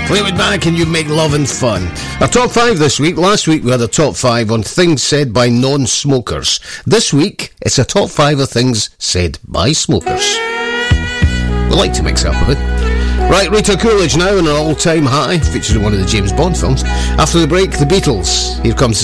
Fleetwood Mac and You Make Lovin' Fun. Our top 5 this week. Last week we had a top 5 on things said by non-smokers. This week it's a top 5 of things said by smokers. We like to mix up a bit. Right, Rita Coolidge now in an all-time high, featured in one of the James Bond films. After the break, the Beatles. Here comes the